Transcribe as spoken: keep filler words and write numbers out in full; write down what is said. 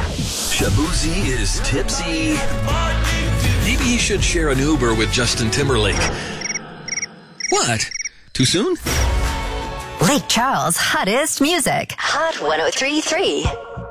Shabuzi is tipsy. Maybe he should share an Uber with Justin Timberlake. What? Too soon? Lake Charles' hottest music. Hot one oh three point three.